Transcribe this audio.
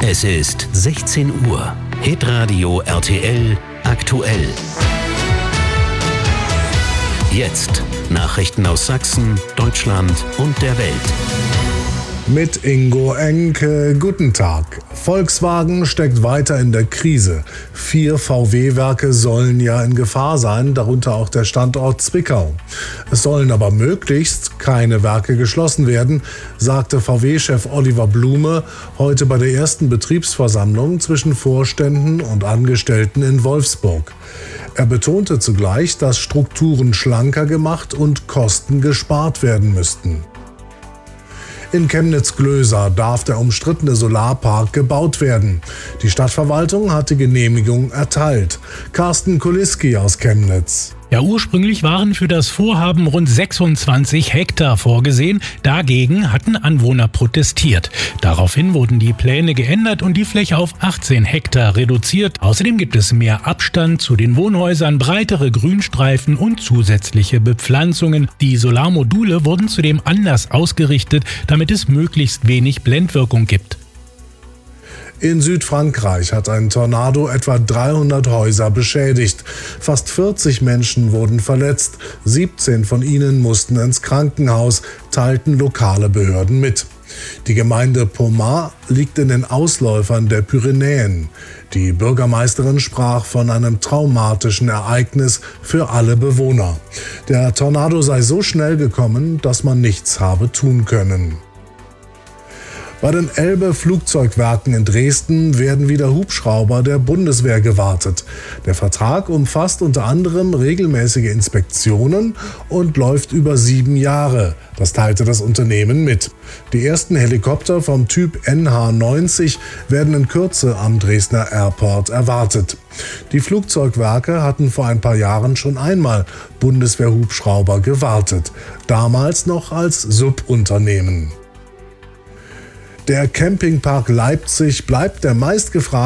Es ist 16 Uhr. Hitradio RTL aktuell. Jetzt Nachrichten aus Sachsen, Deutschland und der Welt. Mit Ingo Enke, guten Tag. Volkswagen steckt weiter in der Krise. 4 VW-Werke sollen ja in Gefahr sein, darunter auch der Standort Zwickau. Es sollen aber möglichst keine Werke geschlossen werden, sagte VW-Chef Oliver Blume heute bei der ersten Betriebsversammlung zwischen Vorständen und Angestellten in Wolfsburg. Er betonte zugleich, dass Strukturen schlanker gemacht und Kosten gespart werden müssten. In Chemnitz-Glösa darf der umstrittene Solarpark gebaut werden. Die Stadtverwaltung hat die Genehmigung erteilt. Carsten Kuliski aus Chemnitz. Ja, ursprünglich waren für das Vorhaben rund 26 Hektar vorgesehen. Dagegen hatten Anwohner protestiert. Daraufhin wurden die Pläne geändert und die Fläche auf 18 Hektar reduziert. Außerdem gibt es mehr Abstand zu den Wohnhäusern, breitere Grünstreifen und zusätzliche Bepflanzungen. Die Solarmodule wurden zudem anders ausgerichtet, damit es möglichst wenig Blendwirkung gibt. In Südfrankreich hat ein Tornado etwa 300 Häuser beschädigt. Fast 40 Menschen wurden verletzt. 17 von ihnen mussten ins Krankenhaus, teilten lokale Behörden mit. Die Gemeinde Pomar liegt in den Ausläufern der Pyrenäen. Die Bürgermeisterin sprach von einem traumatischen Ereignis für alle Bewohner. Der Tornado sei so schnell gekommen, dass man nichts habe tun können. Bei den Elbe-Flugzeugwerken in Dresden werden wieder Hubschrauber der Bundeswehr gewartet. Der Vertrag umfasst unter anderem regelmäßige Inspektionen und läuft über 7 Jahre. Das teilte das Unternehmen mit. Die ersten Helikopter vom Typ NH90 werden in Kürze am Dresdner Airport erwartet. Die Flugzeugwerke hatten vor ein paar Jahren schon einmal Bundeswehr-Hubschrauber gewartet. Damals noch als Subunternehmen. Der Campingpark Leipzig bleibt der meistgefragte